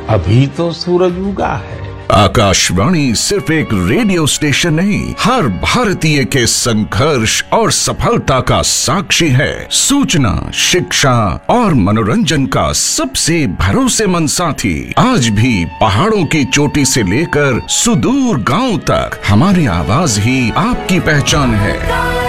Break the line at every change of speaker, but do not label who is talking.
अभी तो सूरज उगा है।
आकाशवाणी सिर्फ एक रेडियो स्टेशन नहीं, हर भारतीय के संघर्ष और सफलता का साक्षी है। सूचना, शिक्षा और मनोरंजन का सबसे भरोसेमंद साथी। आज भी पहाड़ों की चोटी से लेकर सुदूर गांव तक हमारी आवाज ही आपकी पहचान है।